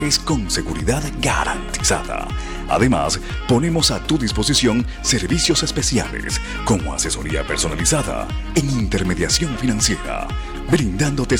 es con seguridad garantizada. Además, ponemos a tu disposición servicios especiales como asesoría personalizada en intermediación financiera, brindándote